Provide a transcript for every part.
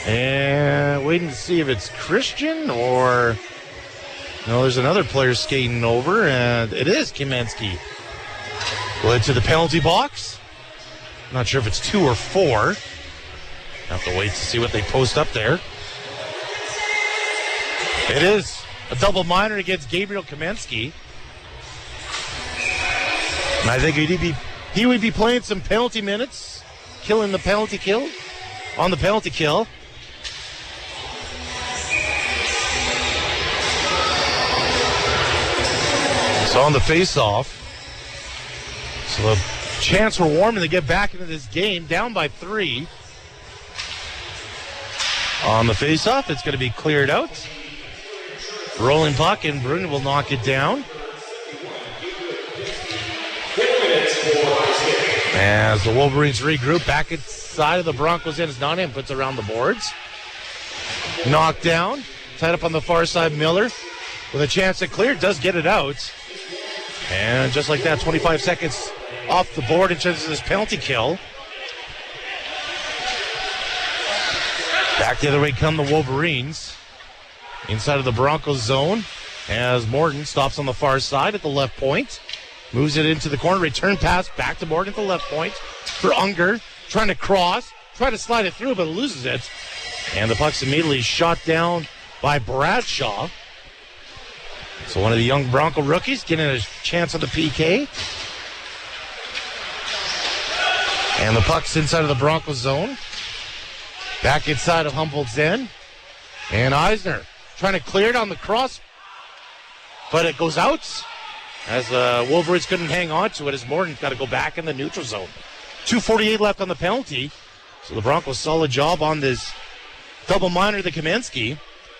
And waiting to see if it's Christian or... No, there's another player skating over, and it is Kamensky. Go into the penalty box. Not sure if it's 2 or 4. Have to wait to see what they post up there. It is a double minor against Gabriel Kamensky. And I think he would be playing some penalty minutes, killing the penalty kill, on the penalty kill. So on the face-off. So the chance for Warman to get back into this game, down by 3. On the face-off, it's going to be cleared out. Rolling puck, and Bruin will knock it down. As the Wolverines regroup, back inside of the Broncos end as Nottingham puts around the boards. Knocked down, tied up on the far side, Miller with a chance to clear, does get it out. And just like that, 25 seconds off the board in terms of this penalty kill. Back the other way come the Wolverines. Inside of the Broncos zone as Morgan stops on the far side at the left point. Moves it into the corner. Return pass back to Morgan at the left point for Unger. Trying to cross. Trying to slide it through, but loses it. And the puck's immediately shot down by Bradshaw. So one of the young Bronco rookies getting a chance on the PK. And the puck's inside of the Broncos zone. Back inside of Humboldt's end. And Eisner trying to clear it on the cross. But it goes out as Wolverines couldn't hang on to it as Morgan's got to go back in the neutral zone. 2:48 left on the penalty. So the Broncos solid job on this double minor to Kamensky.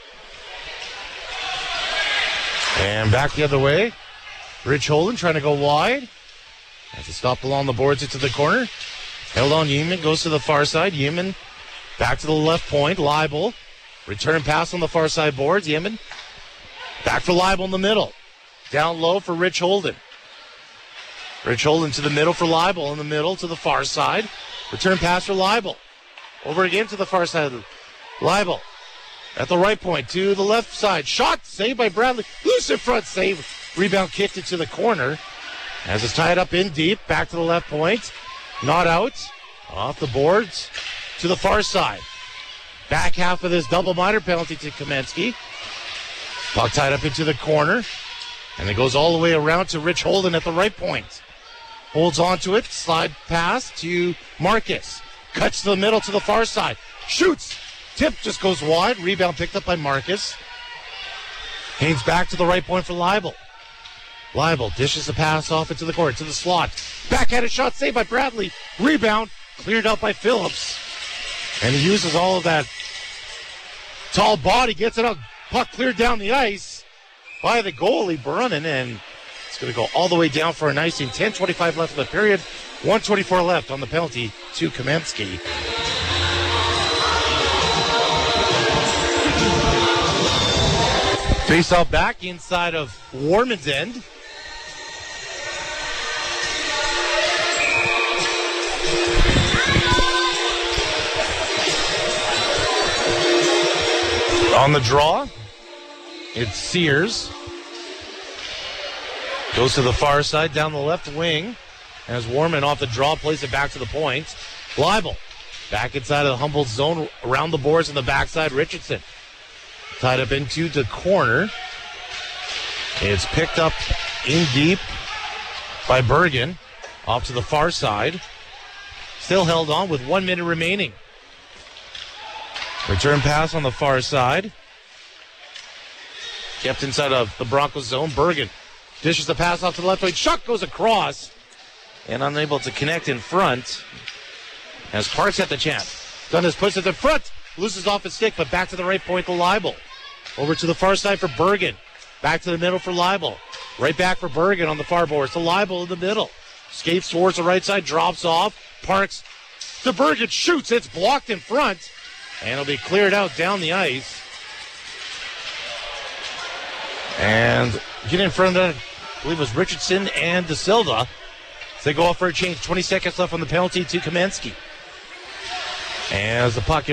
And back the other way. Rich Holden trying to go wide. Has to stop along the boards into the corner. Held on Yeaman, goes to the far side. Yeaman back to the left point. Leibel. Return pass on the far side boards. Yeaman back for Leibel in the middle. Down low for Rich Holden. Rich Holden to the middle for Leibel. In the middle to the far side. Return pass for Leibel. Over again to the far side. Leibel at the right point to the left side. Shot saved by Bradley. Loose in front save. Rebound kicked it to the corner. As it's tied up in deep. Back to the left point. Not out. Off the boards to the far side. Back half of this double minor penalty to Kamensky. Puck tied up into the corner. And it goes all the way around to Rich Holden at the right point. Holds onto it. Slide pass to Marcus. Cuts to the middle to the far side. Shoots. Tip just goes wide. Rebound picked up by Marcus. Haynes back to the right point for Leibel. Leibel dishes the pass off into the court to the slot. Backhanded shot saved by Bradley. Rebound cleared out by Phillips. And he uses all of that tall body. Gets it out. Puck cleared down the ice by the goalie, Brunnen. And it's going to go all the way down for an icing. 10:25 left in the period. 1:24 left on the penalty to Kamensky. Face off back inside of Warman's end. On the draw, it's Sears. Goes to the far side, down the left wing. As Warman off the draw, plays it back to the point. Leibel back inside of the Humboldt zone, around the boards on the backside. Richardson tied up into the corner. It's picked up in deep by Bergen. Off to the far side. Still held on with 1 minute remaining. Return pass on the far side. Kept inside of the Broncos zone. Bergen dishes the pass off to the left wing. Shot goes across and unable to connect in front. As Parks at the chance. Dundas puts it in front. Loses off his stick, but back to the right point to Leibel. Over to the far side for Bergen. Back to the middle for Leibel. Right back for Bergen on the far boards to Leibel in the middle. Skates towards the right side, drops off. Parks to Bergen, shoots. It's blocked in front. And it'll be cleared out down the ice. And getting in front of that, I believe it was Richardson and De Silva. So they go off for a change. 20 seconds left on the penalty to Kamensky. As the puck